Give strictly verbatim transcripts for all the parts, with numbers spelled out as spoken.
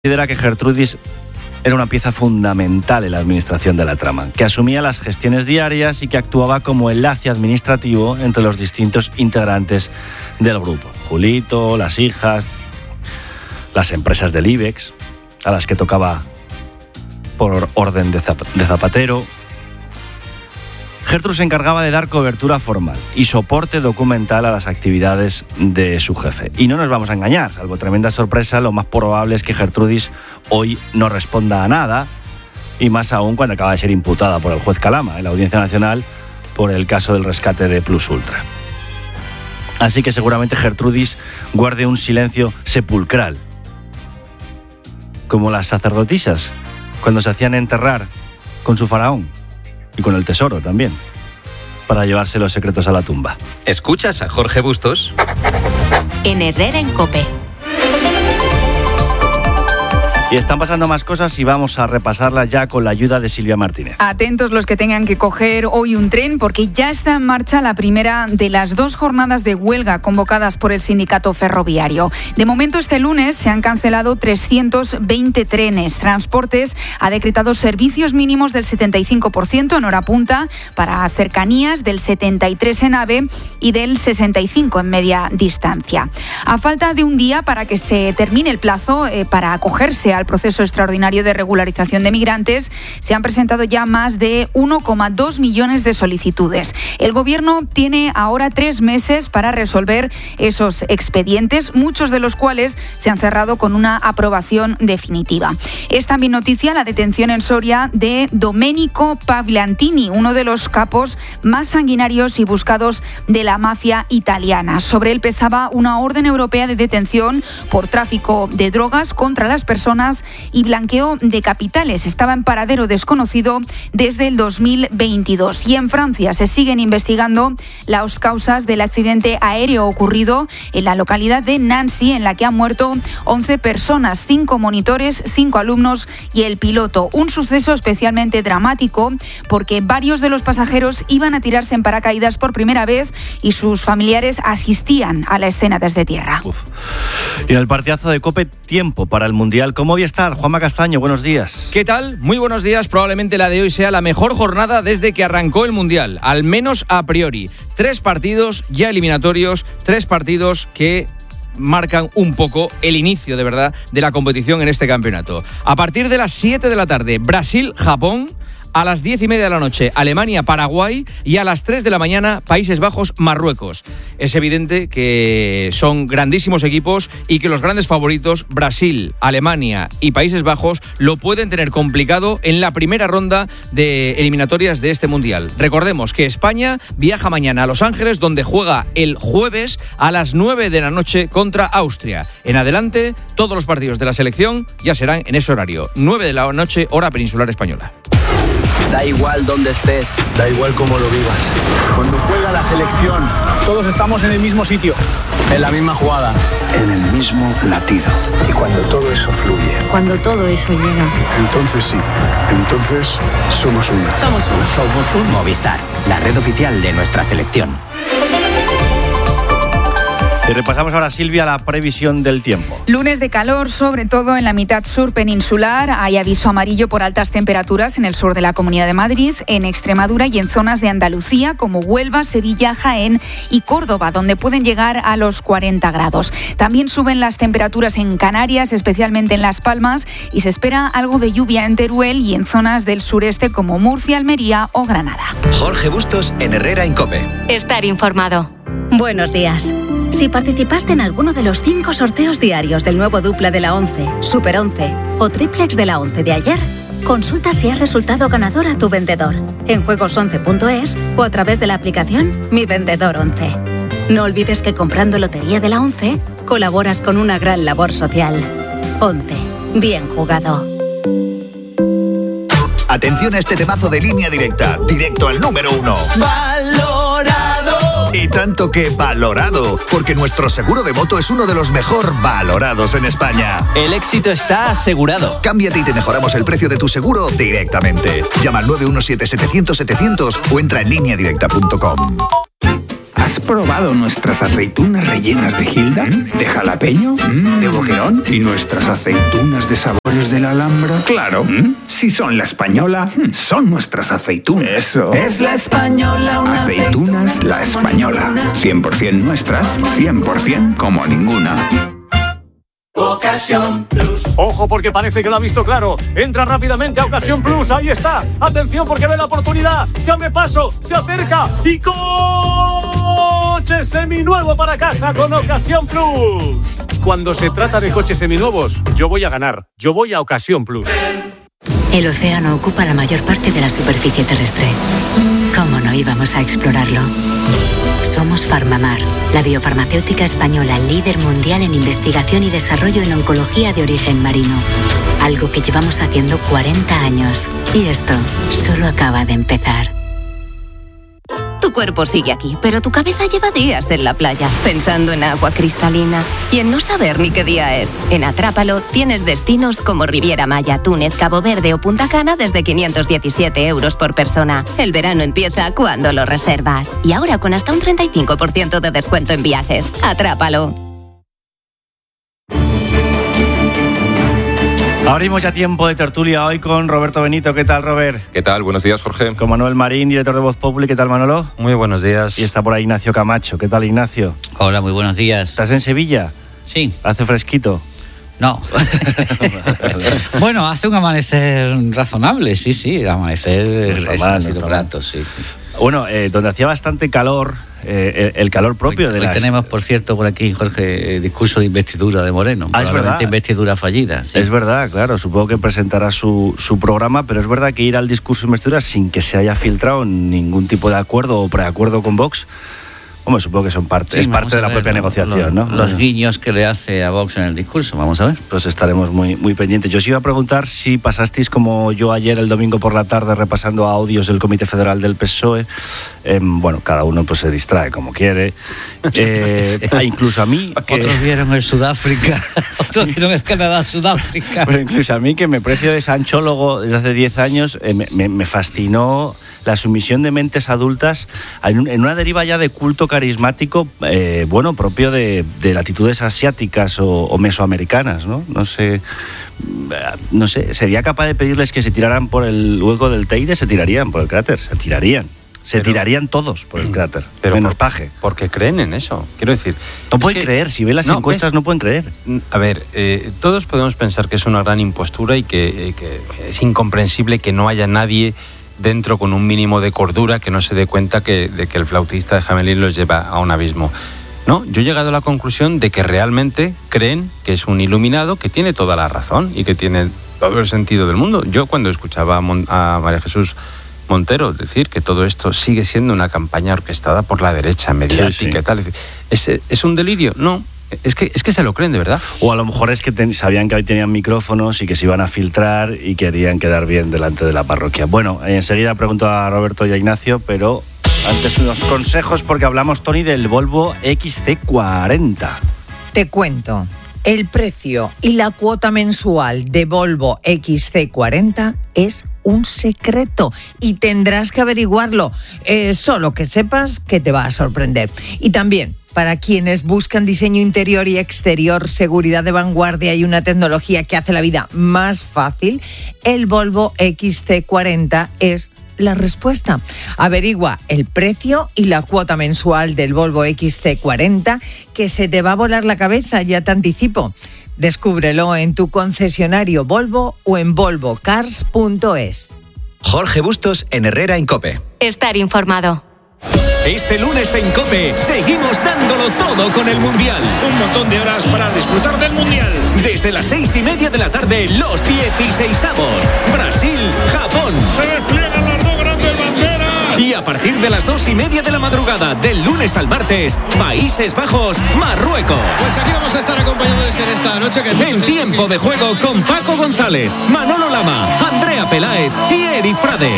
Considera que Gertrudis era una pieza fundamental en la administración de la trama, que asumía las gestiones diarias y que actuaba como enlace administrativo entre los distintos integrantes del grupo. Julito, las hijas, las empresas del IBEX, a las que tocaba por orden de, zap- de Zapatero. Gertrude se encargaba de dar cobertura formal y soporte documental a las actividades de su jefe. Y no nos vamos a engañar, salvo tremenda sorpresa, lo más probable es que Gertrudis hoy no responda a nada, y más aún cuando acaba de ser imputada por el juez Calama en la Audiencia Nacional por el caso del rescate de Plus Ultra. Así que seguramente Gertrudis guarde un silencio sepulcral, como las sacerdotisas cuando se hacían enterrar con su faraón. Y con el tesoro también, para llevarse los secretos a la tumba. ¿Escuchas a Jorge Bustos? En Herrera en COPE. Y están pasando más cosas y vamos a repasarlas ya con la ayuda de Silvia Martínez. Atentos los que tengan que coger hoy un tren, porque ya está en marcha la primera de las dos jornadas de huelga convocadas por el sindicato ferroviario. De momento, este lunes se han cancelado trescientos veinte trenes. Transportes ha decretado servicios mínimos del setenta y cinco por ciento en hora punta, para cercanías del setenta y tres por ciento en AVE y del sesenta y cinco por ciento en media distancia. A falta de un día para que se termine el plazo eh, para acogerse a al proceso extraordinario de regularización de migrantes, se han presentado ya más de uno coma dos millones de solicitudes. El Gobierno tiene ahora tres meses para resolver esos expedientes, muchos de los cuales se han cerrado con una aprobación definitiva. Es también noticia la detención en Soria de Domenico Pagliantini, uno de los capos más sanguinarios y buscados de la mafia italiana. Sobre él pesaba una orden europea de detención por tráfico de drogas contra las personas y blanqueo de capitales. Estaba en paradero desconocido desde el dos mil veintidós. Y en Francia se siguen investigando las causas del accidente aéreo ocurrido en la localidad de Nancy, en la que han muerto once personas, cinco monitores, cinco alumnos y el piloto. Un suceso especialmente dramático porque varios de los pasajeros iban a tirarse en paracaídas por primera vez y sus familiares asistían a la escena desde tierra. Uf. Y en el partidazo de COPE, tiempo para el Mundial. ¿Cómo voy a estar? Juanma Castaño, buenos días. ¿Qué tal? Muy buenos días. Probablemente la de hoy sea la mejor jornada desde que arrancó el Mundial, al menos a priori. Tres partidos ya eliminatorios, tres partidos que marcan un poco el inicio de verdad de la competición en este campeonato. A partir de las siete de la tarde, Brasil-Japón. A las diez y media de la noche, Alemania-Paraguay, y a las tres de la mañana, Países Bajos-Marruecos. Es evidente que son grandísimos equipos y que los grandes favoritos, Brasil, Alemania y Países Bajos, lo pueden tener complicado en la primera ronda de eliminatorias de este Mundial. Recordemos que España viaja mañana a Los Ángeles, donde juega el jueves a las nueve de la noche contra Austria. En adelante, todos los partidos de la selección ya serán en ese horario, nueve de la noche, hora peninsular española. Da igual dónde estés, da igual cómo lo vivas. Cuando juega la selección, todos estamos en el mismo sitio, en la misma jugada, en el mismo latido. Y cuando todo eso fluye, cuando todo eso llega, entonces sí, entonces somos uno. Somos uno. Somos un Movistar, la red oficial de nuestra selección. Y repasamos ahora, Silvia, la previsión del tiempo. Lunes de calor, sobre todo en la mitad sur peninsular. Hay aviso amarillo por altas temperaturas en el sur de la Comunidad de Madrid, en Extremadura y en zonas de Andalucía como Huelva, Sevilla, Jaén y Córdoba, donde pueden llegar a los cuarenta grados. También suben las temperaturas en Canarias, especialmente en Las Palmas, y se espera algo de lluvia en Teruel y en zonas del sureste como Murcia, Almería o Granada. Jorge Bustos en Herrera en COPE. Estar informado. Buenos días. Si participaste en alguno de los cinco sorteos diarios del nuevo dupla de la once, Super once o triplex de la once de ayer, consulta si has resultado ganador a tu vendedor en juegos once punto es o a través de la aplicación Mi Vendedor once. No olvides que comprando Lotería de la once colaboras con una gran labor social. once. Bien jugado. Atención a este temazo de Línea Directa, directo al número uno. ¡Valorado! Y tanto que valorado, porque nuestro seguro de moto es uno de los mejor valorados en España. El éxito está asegurado. Cámbiate y te mejoramos el precio de tu seguro directamente. Llama al nueve uno siete, setecientos, setecientos o entra en línea directa punto com. ¿Has probado nuestras aceitunas rellenas de Gilda? ¿De jalapeño? ¿De boquerón? ¿Y nuestras aceitunas de sabores de la Alhambra? Claro, si son la española, son nuestras aceitunas. Eso. Es la española, una Aceitunas La Española. cien por ciento nuestras, cien por ciento como ninguna. Ocasión Plus. Ojo, porque parece que lo ha visto claro. Entra rápidamente a Ocasión Plus. Ahí está. Atención, porque ve la oportunidad. Se abre paso, se acerca y coche seminuevo para casa con Ocasión Plus. Cuando se trata de coches seminuevos, yo voy a ganar. Yo voy a Ocasión Plus. El océano ocupa la mayor parte de la superficie terrestre. ¿Cómo no íbamos a explorarlo? Somos Farmamar, la biofarmacéutica española líder mundial en investigación y desarrollo en oncología de origen marino. Algo que llevamos haciendo cuarenta años. Y esto solo acaba de empezar. Tu cuerpo sigue aquí, pero tu cabeza lleva días en la playa, pensando en agua cristalina y en no saber ni qué día es. En Atrápalo tienes destinos como Riviera Maya, Túnez, Cabo Verde o Punta Cana desde quinientos diecisiete euros por persona. El verano empieza cuando lo reservas. Y ahora con hasta un treinta y cinco por ciento de descuento en viajes. Atrápalo. Abrimos ya tiempo de tertulia hoy con Roberto Benito. ¿Qué tal, Robert? ¿Qué tal? Buenos días, Jorge. Con Manuel Marín, director de Voz Populi. ¿Qué tal, Manolo? Muy buenos días. Y está por ahí Ignacio Camacho. ¿Qué tal, Ignacio? Hola, muy buenos días. ¿Estás en Sevilla? Sí. ¿Hace fresquito? No. Bueno, hace un amanecer razonable, sí, sí. Amanecer no está mal, no está rato, sí, sí. Bueno, eh, donde hacía bastante calor, eh, el, el calor propio hoy, de hoy las... tenemos, por cierto, por aquí, Jorge, el discurso de investidura de Moreno. Ah, es verdad. Investidura fallida. Sí. Es verdad, claro. Supongo que presentará su, su programa, pero es verdad que ir al discurso de investidura sin que se haya filtrado ningún tipo de acuerdo o preacuerdo con Vox... Hombre, supongo que son parte, sí, es parte de la ver, propia ¿no? negociación, los, ¿no? Los guiños que le hace a Vox en el discurso, vamos a ver. Pues estaremos muy, muy pendientes. Yo os iba a preguntar si pasasteis como yo ayer el domingo por la tarde repasando audios del Comité Federal del P S O E. Eh, bueno, cada uno pues se distrae como quiere. Eh, incluso a mí... Que... Otros vieron el Sudáfrica, otros vieron el Canadá-Sudáfrica. Pero incluso a mí, que me precio de sanchólogo desde hace diez años, eh, me, me, me fascinó la sumisión de mentes adultas en, en una deriva ya de culto carismático, eh, bueno, propio de, de latitudes asiáticas o, o mesoamericanas, ¿no? No sé, no sé, ¿sería capaz de pedirles que se tiraran por el hueco del Teide? Se tirarían por el cráter, se tirarían. Se pero, tirarían todos por el cráter, pero menos por, Paje. Porque creen en eso, quiero decir. No pueden que, creer, si ven las no, encuestas es, no pueden creer. A ver, eh, todos podemos pensar que es una gran impostura y que, eh, que, que es incomprensible que no haya nadie dentro con un mínimo de cordura que no se dé cuenta que, de que el flautista de Hamelin los lleva a un abismo. No, yo he llegado a la conclusión de que realmente creen que es un iluminado que tiene toda la razón y que tiene todo el sentido del mundo. Yo cuando escuchaba a, Mon- a María Jesús Montero decir que todo esto sigue siendo una campaña orquestada por la derecha mediática sí, sí. y tal, ¿es, ¿es un delirio? No. Es que, es que se lo creen, de verdad. O a lo mejor es que ten, sabían que hoy tenían micrófonos y que se iban a filtrar y querían quedar bien delante de la parroquia. Bueno, enseguida pregunto a Roberto y a Ignacio, pero antes unos consejos porque hablamos, Tony, del Volvo X C cuarenta. Te cuento. El precio y la cuota mensual de Volvo X C cuarenta es un secreto y tendrás que averiguarlo. Eh, solo que sepas que te va a sorprender. Y también, para quienes buscan diseño interior y exterior, seguridad de vanguardia y una tecnología que hace la vida más fácil, el Volvo X C cuarenta es la respuesta. Averigua el precio y la cuota mensual del Volvo X C cuarenta, que se te va a volar la cabeza, ya te anticipo. Descúbrelo en tu concesionario Volvo o en volvo cars punto es. Jorge Bustos en Herrera en COPE. Estar informado. Este lunes en COPE seguimos dándolo todo con el Mundial. Un montón de horas para disfrutar del Mundial. Desde las seis y media de la tarde, los dieciseisavos. Brasil, Japón. Se despliegan las dos grandes banderas. Y a partir de las dos y media de la madrugada, del lunes al martes, Países Bajos, Marruecos. Pues aquí vamos a estar acompañándoles en esta noche. Que en tiempo de juego con Paco González, Manolo Lama, Andrea Peláez y Eri Frade.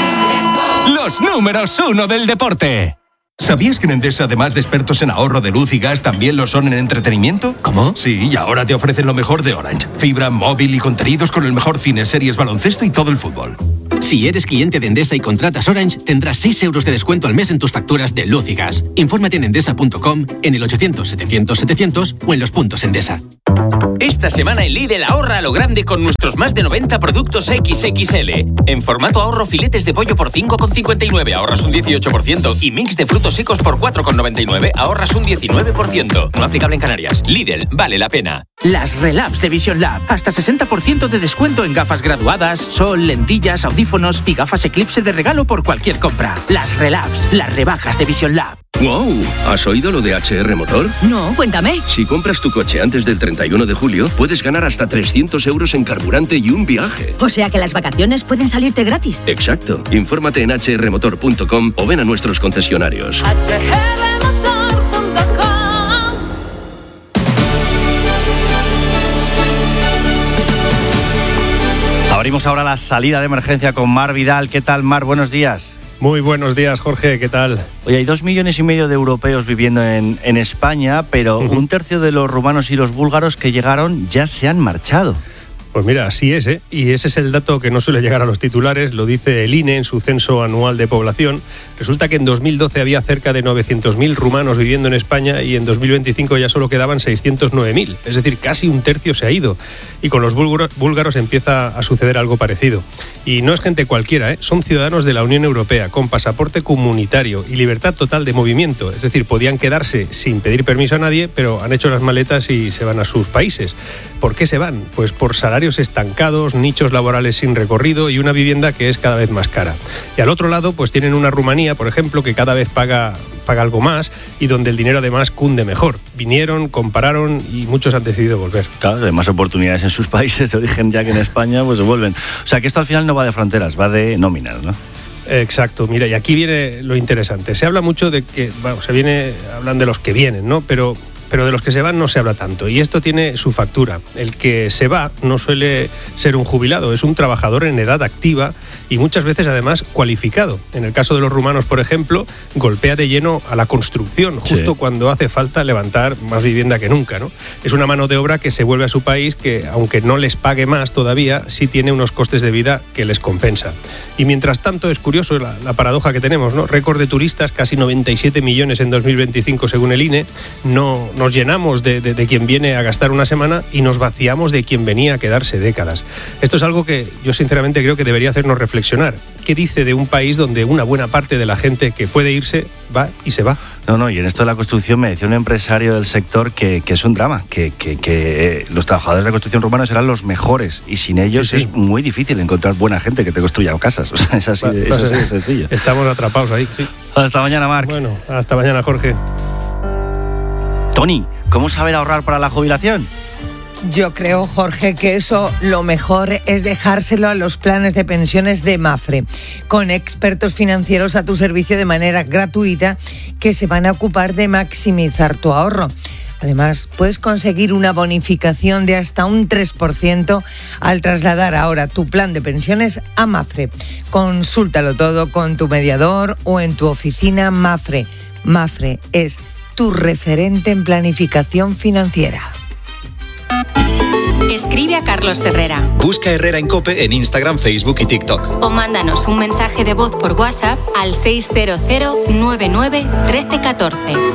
Los números uno del deporte. ¿Sabías que en Endesa, además de expertos en ahorro de luz y gas, también lo son en entretenimiento? ¿Cómo? Sí, y ahora te ofrecen lo mejor de Orange. Fibra, móvil y contenidos con el mejor cine, series, baloncesto y todo el fútbol. Si eres cliente de Endesa y contratas Orange, tendrás seis euros de descuento al mes en tus facturas de luz y gas. Infórmate en endesa punto com, en el ochocientos setecientos setecientos o en los puntos Endesa. Esta semana en Lidl ahorra a lo grande con nuestros más de noventa productos equis equis ele. En formato ahorro, filetes de pollo por cinco con cincuenta y nueve, ahorras un dieciocho por ciento, y mix de frutos secos por cuatro con noventa y nueve, ahorras un diecinueve por ciento. No aplicable en Canarias. Lidl, vale la pena. Las Relabs de Vision Lab. Hasta sesenta por ciento de descuento en gafas graduadas, sol, lentillas, audífonos y gafas Eclipse de regalo por cualquier compra. Las Relabs, las rebajas de Vision Lab. ¡Wow! ¿Has oído lo de H R Motor? No, cuéntame. Si compras tu coche antes del treinta y uno de julio, puedes ganar hasta trescientos euros en carburante y un viaje. O sea que las vacaciones pueden salirte gratis. Exacto. Infórmate en hache erre motor punto com o ven a nuestros concesionarios. hache erre motor punto com. Abrimos ahora la salida de emergencia con Mar Vidal. ¿Qué tal, Mar? Buenos días. Muy buenos días, Jorge, ¿qué tal? Oye, hay dos millones y medio de europeos viviendo en, en España, pero uh-huh. un tercio de los rumanos y los búlgaros que llegaron ya se han marchado. Pues mira, así es, ¿eh? Y ese es el dato que no suele llegar a los titulares, lo dice el I N E en su censo anual de población. Resulta que en dos mil doce había cerca de novecientos mil rumanos viviendo en España y en dos mil veinticinco ya solo quedaban seiscientos nueve mil, es decir, casi un tercio se ha ido. Y con los búlgaros, búlgaros empieza a suceder algo parecido. Y no es gente cualquiera, ¿eh? Son ciudadanos de la Unión Europea con pasaporte comunitario y libertad total de movimiento, es decir, podían quedarse sin pedir permiso a nadie, pero han hecho las maletas y se van a sus países. ¿Por qué se van? Pues por salarios estancados, nichos laborales sin recorrido y una vivienda que es cada vez más cara. Y al otro lado, pues tienen una Rumanía, por ejemplo, que cada vez paga, paga algo más y donde el dinero además cunde mejor. Vinieron, compararon y muchos han decidido volver. Claro, hay más oportunidades en sus países de origen ya que en España, pues se vuelven. O sea que esto al final no va de fronteras, va de nóminas, ¿no? Exacto, mira, y aquí viene lo interesante. Se habla mucho de que, bueno, se viene, hablan de los que vienen, ¿no? Pero... pero de los que se van no se habla tanto, y esto tiene su factura. El que se va no suele ser un jubilado, es un trabajador en edad activa y muchas veces además cualificado. En el caso de los rumanos, por ejemplo, golpea de lleno a la construcción, justo sí. cuando hace falta levantar más vivienda que nunca, ¿no? Es una mano de obra que se vuelve a su país que, aunque no les pague más todavía, sí tiene unos costes de vida que les compensa. Y mientras tanto, es curioso la, la paradoja que tenemos, ¿no? Récord de turistas, casi noventa y siete millones en dos mil veinticinco según el I N E, no... Nos llenamos de, de, de quien viene a gastar una semana y nos vaciamos de quien venía a quedarse décadas. Esto es algo que yo sinceramente creo que debería hacernos reflexionar. ¿Qué dice de un país donde una buena parte de la gente que puede irse va y se va? No, no, y en esto de la construcción me decía un empresario del sector que, que es un drama, que, que, que los trabajadores de la construcción rumanos serán los mejores y sin ellos sí, sí. es muy difícil encontrar buena gente que te construya casas. O sea, es así, de, es así de sencillo. Estamos atrapados ahí, sí. Hasta mañana, Marc. Bueno, hasta mañana, Jorge. Tony, ¿cómo saber ahorrar para la jubilación? Yo creo, Jorge, que eso lo mejor es dejárselo a los planes de pensiones de Mapfre, con expertos financieros a tu servicio de manera gratuita que se van a ocupar de maximizar tu ahorro. Además, puedes conseguir una bonificación de hasta un tres por ciento al trasladar ahora tu plan de pensiones a Mapfre. Consúltalo todo con tu mediador o en tu oficina Mapfre. Mapfre es tu referente en planificación financiera. Escribe a Carlos Herrera. Busca Herrera en COPE en Instagram, Facebook y TikTok. O mándanos un mensaje de voz por WhatsApp al seis cero cero nueve nueve uno tres uno cuatro.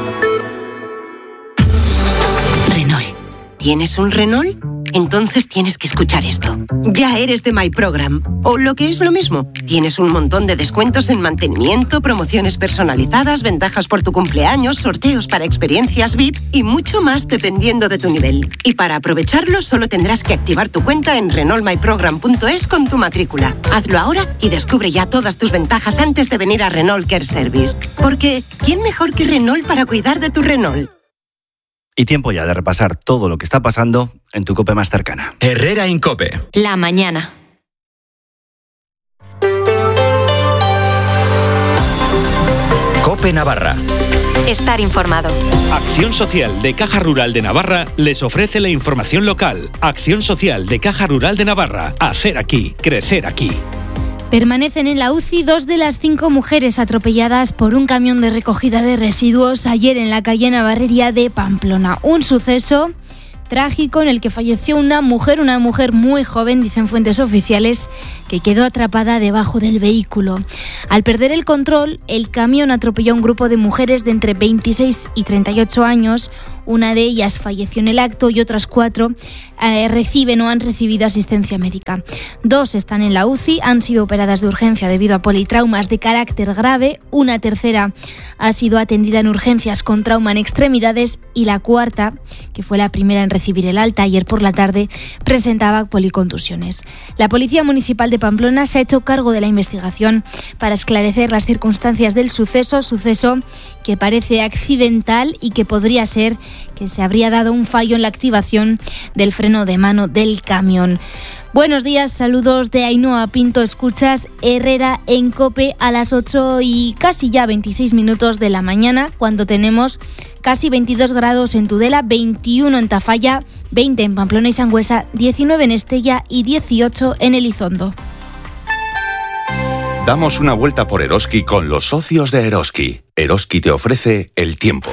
Renault. ¿Tienes un Renault? Entonces tienes que escuchar esto. Ya eres de My Program. O lo que es lo mismo, tienes un montón de descuentos en mantenimiento, promociones personalizadas, ventajas por tu cumpleaños, sorteos para experiencias V I P y mucho más dependiendo de tu nivel. Y para aprovecharlo solo tendrás que activar tu cuenta en renault my program punto es con tu matrícula. Hazlo ahora y descubre ya todas tus ventajas antes de venir a Renault Care Service. Porque, ¿quién mejor que Renault para cuidar de tu Renault? Y tiempo ya de repasar todo lo que está pasando en tu COPE más cercana. Herrera en COPE. La mañana. COPE Navarra. Estar informado. Acción Social de Caja Rural de Navarra les ofrece la información local. Acción Social de Caja Rural de Navarra. Hacer aquí, crecer aquí. Permanecen en la U C I dos de las cinco mujeres atropelladas por un camión de recogida de residuos ayer en la calle Navarrería de Pamplona. Un suceso trágico en el que falleció una mujer, una mujer muy joven, dicen fuentes oficiales, que quedó atrapada debajo del vehículo. Al perder el control, el camión atropelló a un grupo de mujeres de entre veintiséis y treinta y ocho años. Una de ellas falleció en el acto y otras cuatro eh, reciben o han recibido asistencia médica. Dos están en la U C I, han sido operadas de urgencia debido a politraumas de carácter grave. Una tercera ha sido atendida en urgencias con trauma en extremidades y la cuarta, que fue la primera en recibir el alta ayer por la tarde, presentaba policontusiones. La Policía Municipal de Pamplona se ha hecho cargo de la investigación para esclarecer las circunstancias del suceso, suceso que parece accidental y que podría ser que se habría dado un fallo en la activación del freno de mano del camión. Buenos días, saludos de Ainhoa Pinto. Escuchas Herrera en COPE a las ocho y casi ya veintiséis minutos de la mañana, cuando tenemos casi veintidós grados en Tudela, veintiuno en Tafalla, veinte en Pamplona y Sangüesa, diecinueve en Estella y dieciocho en Elizondo. Damos una vuelta por Eroski con los socios de Eroski. Eroski te ofrece el tiempo.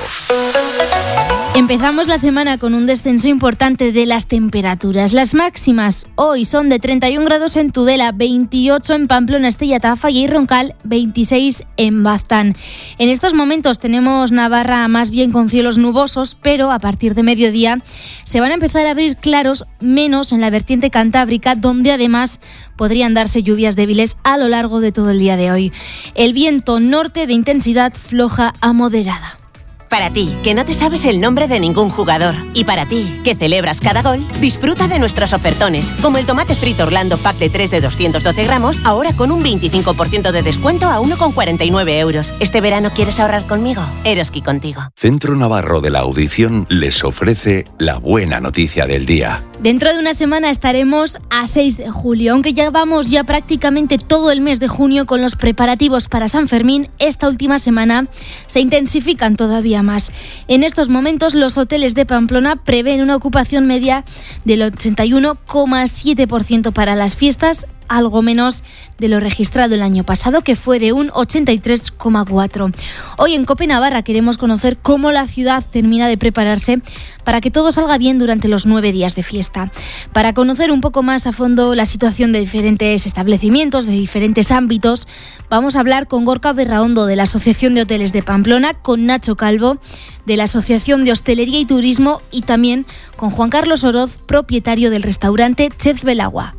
Empezamos la semana con un descenso importante de las temperaturas. Las máximas hoy son de treinta y un grados en Tudela, veintiocho en Pamplona, Estella, Tafalla y Roncal, veintiséis en Baztán. En estos momentos tenemos Navarra más bien con cielos nubosos, pero a partir de mediodía se van a empezar a abrir claros, menos en la vertiente cantábrica, donde además podrían darse lluvias débiles a lo largo de todo el día de hoy. El viento norte de intensidad floja a moderada. Para ti, que no te sabes el nombre de ningún jugador. Y para ti, que celebras cada gol, disfruta de nuestros ofertones. Como el tomate frito Orlando Pack de tres de doscientos doce gramos, ahora con un veinticinco por ciento de descuento a uno con cuarenta y nueve euros. ¿Este verano quieres ahorrar conmigo? Eroski contigo. Centro Navarro de la Audición les ofrece la buena noticia del día. Dentro de una semana estaremos a seis de julio. Aunque ya vamos ya prácticamente todo el mes de junio con los preparativos para San Fermín, esta última semana se intensifican todavía más. En estos momentos los hoteles de Pamplona prevén una ocupación media del ochenta y uno coma siete por ciento para las fiestas, algo menos de lo registrado el año pasado, que fue de un ochenta y tres coma cuatro. Hoy en COPE Navarra queremos conocer cómo la ciudad termina de prepararse para que todo salga bien durante los nueve días de fiesta. Para conocer un poco más a fondo la situación de diferentes establecimientos, de diferentes ámbitos, vamos a hablar con Gorka Berraondo de la Asociación de Hoteles de Pamplona, con Nacho Calvo de la Asociación de Hostelería y Turismo y también con Juan Carlos Oroz, propietario del restaurante Chef Belagua.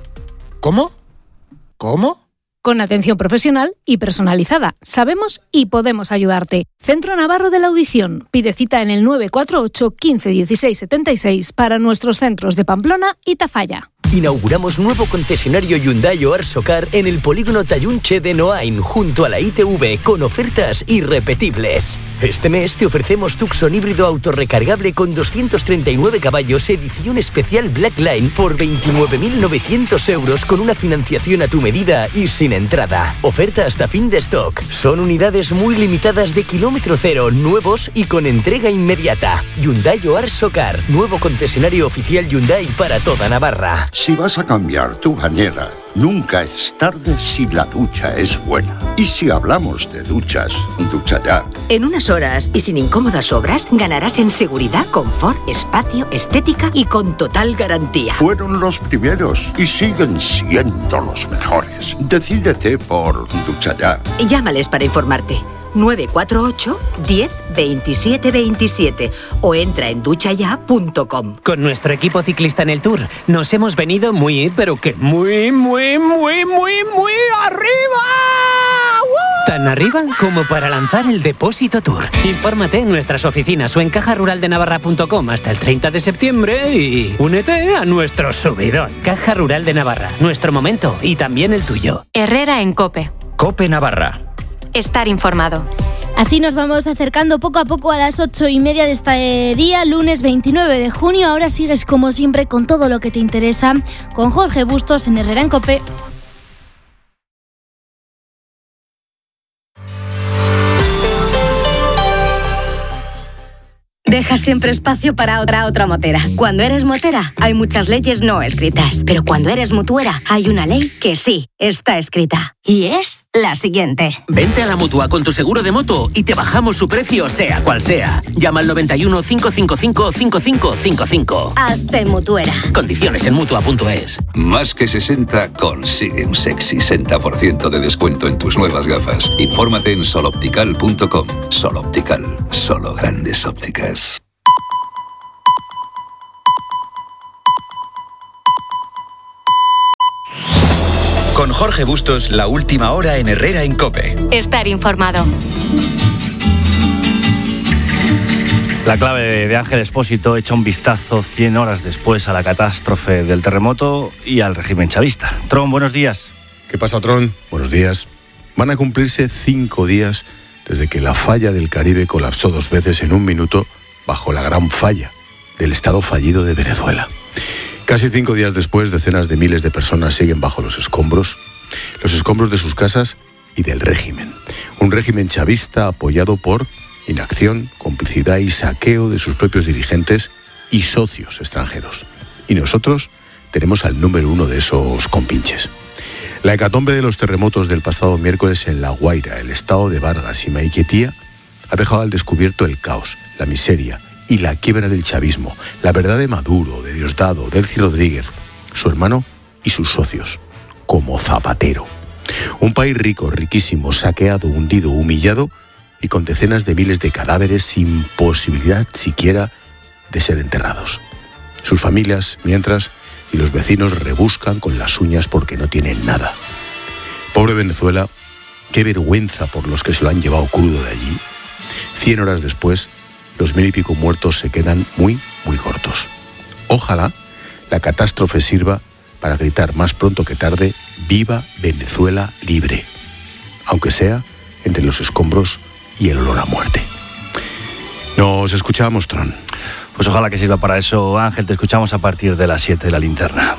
¿Cómo? ¿Cómo? Con atención profesional y personalizada. Sabemos y podemos ayudarte. Centro Navarro de la Audición. Pide cita en el nueve cuatro ocho, quince, dieciséis, setenta y seis para nuestros centros de Pamplona y Tafalla. Inauguramos nuevo concesionario Hyundai o Arsocar en el polígono Tayunche de Noain, junto a la I T V, con ofertas irrepetibles. Este mes te ofrecemos Tucson híbrido autorrecargable con doscientos treinta y nueve caballos, edición especial Black Line, por veintinueve mil novecientos euros con una financiación a tu medida y sin entrada. Oferta hasta fin de stock. Son unidades muy limitadas de kilómetro cero, nuevos y con entrega inmediata. Hyundai o Arsocar, nuevo concesionario oficial Hyundai para toda Navarra. Si vas a cambiar tu bañera, nunca es tarde si la ducha es buena. Y si hablamos de duchas, ducha ya. En unas horas y sin incómodas obras, ganarás en seguridad, confort, espacio, estética y con total garantía. Fueron los primeros y siguen siendo los mejores. Decídete por ducha ya. Llámales para informarte. nueve cuatro ocho, diez, veintisiete, veintisiete o entra en duchaya punto com. Con nuestro equipo ciclista en el Tour nos hemos venido muy, pero que muy, muy, muy, muy, muy arriba. ¡Uh! Tan arriba como para lanzar el Depósito Tour. Infórmate en nuestras oficinas o en caja rural de navarra punto com hasta el treinta de septiembre y únete a nuestro subidón. Caja Rural de Navarra, nuestro momento y también el tuyo. Herrera en COPE. COPE Navarra. Estar informado. Así nos vamos acercando poco a poco a las ocho y media de este día, lunes veintinueve de junio. Ahora sigues como siempre con todo lo que te interesa con Jorge Bustos en Herrera en COPE. Deja siempre espacio para otra otra motera. Cuando eres motera, hay muchas leyes no escritas. Pero cuando eres mutuera, hay una ley que sí está escrita. Y es la siguiente. Vente a la Mutua con tu seguro de moto y te bajamos su precio sea cual sea. Llama al noventa y uno, cinco cinco cinco, cinco cinco cinco cinco. Hazte mutuera. Condiciones en Mutua punto es. Más que sesenta, consigue un sexy sesenta por ciento de descuento en tus nuevas gafas. Infórmate en sol optical punto com. Sol Optical, solo grandes ópticas. Con Jorge Bustos, la última hora en Herrera en COPE. Estar informado. La clave de Ángel Expósito echa un vistazo cien horas después a la catástrofe del terremoto y al régimen chavista. Tron, buenos días. ¿Qué pasa, Tron? Buenos días. Van a cumplirse cinco días desde que la falla del Caribe colapsó dos veces en un minuto bajo la gran falla del Estado fallido de Venezuela. Casi cinco días después, decenas de miles de personas siguen bajo los escombros, los escombros de sus casas y del régimen. Un régimen chavista apoyado por inacción, complicidad y saqueo de sus propios dirigentes y socios extranjeros. Y nosotros tenemos al número uno de esos compinches. La hecatombe de los terremotos del pasado miércoles en La Guaira, el estado de Vargas y Maiquetía, ha dejado al descubierto el caos, la miseria y la quiebra del chavismo, la verdad de Maduro, de Diosdado, Delcy Rodríguez, su hermano y sus socios, como Zapatero. Un país rico, riquísimo, saqueado, hundido, humillado y con decenas de miles de cadáveres sin posibilidad siquiera de ser enterrados. Sus familias, mientras, y los vecinos rebuscan con las uñas porque no tienen nada. Pobre Venezuela, qué vergüenza por los que se lo han llevado crudo de allí. Cien horas después, los mil y pico muertos se quedan muy, muy cortos. Ojalá la catástrofe sirva para gritar más pronto que tarde: ¡Viva Venezuela libre! Aunque sea entre los escombros y el olor a muerte. Nos escuchamos, Tron. Pues ojalá que sirva para eso, Ángel. Te escuchamos a partir de las siete de la linterna.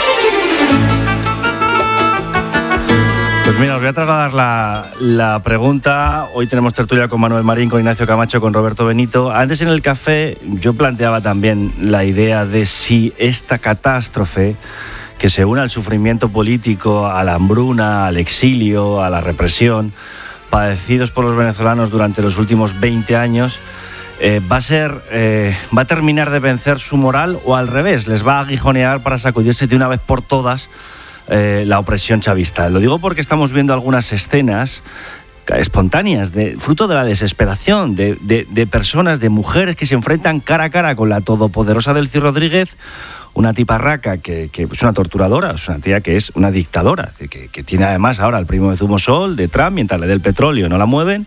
Pues mira, os voy a trasladar la, la pregunta. Hoy tenemos tertulia con Manuel Marín, con Ignacio Camacho, con Roberto Benito. Antes en el café yo planteaba también la idea de si esta catástrofe, que se une al sufrimiento político, a la hambruna, al exilio, a la represión, padecidos por los venezolanos durante los últimos veinte años, eh, va a ser, eh, va a terminar de vencer su moral, o al revés, les va a aguijonear para sacudirse de una vez por todas eh, la opresión chavista. Lo digo porque estamos viendo algunas escenas espontáneas, de, fruto de la desesperación de, de, de personas, de mujeres que se enfrentan cara a cara con la todopoderosa Delcy Rodríguez, una tiparraca que, que es una torturadora, es una tía que es una dictadora, que, que tiene además ahora al primo de Zumosol, de Trump, mientras le dé el petróleo no la mueven,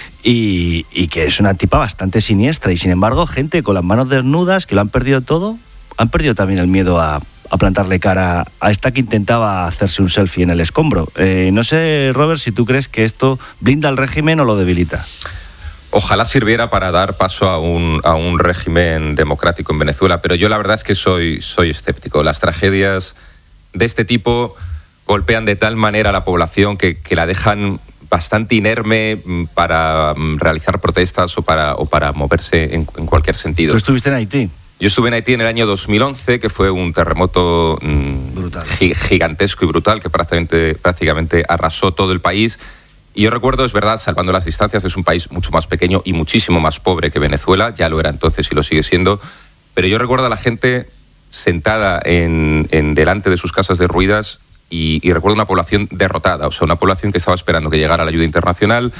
y, y que es una tipa bastante siniestra. Y sin embargo, gente con las manos desnudas, que lo han perdido todo, han perdido también el miedo a, a plantarle cara a esta que intentaba hacerse un selfie en el escombro. Eh, no sé, Robert, si tú crees que esto blinda al régimen o lo debilita. Ojalá sirviera para dar paso a un, a un régimen democrático en Venezuela, pero yo la verdad es que soy, soy escéptico. Las tragedias de este tipo golpean de tal manera a la población que, que la dejan bastante inerme para realizar protestas o para, o para moverse en, en cualquier sentido. ¿Tú estuviste en Haití? Yo estuve en Haití en el año dos mil once, que fue un terremoto mmm, brutal. gigantesco y brutal que prácticamente, prácticamente arrasó todo el país. Y yo recuerdo, es verdad, salvando las distancias, es un país mucho más pequeño y muchísimo más pobre que Venezuela, ya lo era entonces y lo sigue siendo, pero yo recuerdo a la gente sentada en, en delante de sus casas derruidas y, y recuerdo una población derrotada, o sea, una población que estaba esperando que llegara la ayuda internacional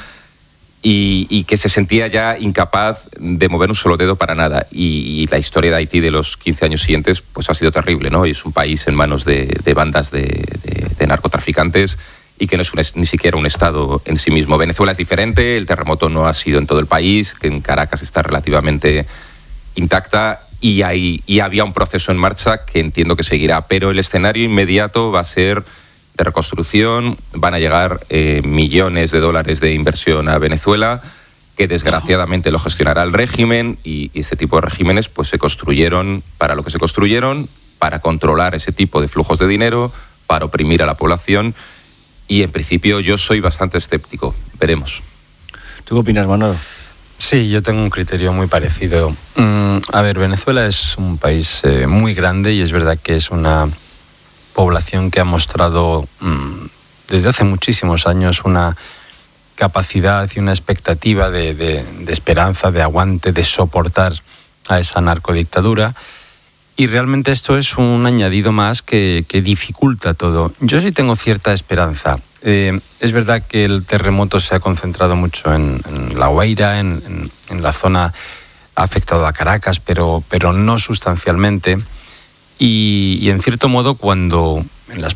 y, y que se sentía ya incapaz de mover un solo dedo para nada. Y, y la historia de Haití de los quince años siguientes pues ha sido terrible, ¿no? Y es un país en manos de, de bandas de, de, de narcotraficantes, y que no es un, ni siquiera un estado en sí mismo. Venezuela es diferente, el terremoto no ha sido en todo el país, que en Caracas está relativamente intacta, y, hay, y había un proceso en marcha que entiendo que seguirá, pero el escenario inmediato va a ser de reconstrucción, van a llegar eh, millones de dólares de inversión a Venezuela, que desgraciadamente lo gestionará el régimen, y, y este tipo de regímenes pues se construyeron para lo que se construyeron, para controlar ese tipo de flujos de dinero, para oprimir a la población. Y en principio yo soy bastante escéptico. Veremos. ¿Tú qué opinas, Manolo? Sí, yo tengo un criterio muy parecido. Mm, a ver, Venezuela es un país eh, muy grande y es verdad que es una población que ha mostrado mm, desde hace muchísimos años una capacidad y una expectativa de, de, de esperanza, de aguante, de soportar a esa narcodictadura. Y realmente esto es un añadido más que, que dificulta todo. Yo sí tengo cierta esperanza. Eh, es verdad que el terremoto se ha concentrado mucho en, en La Guaira, en, en, en la zona, ha afectado a Caracas, pero, pero no sustancialmente. Y, y en cierto modo, cuando en las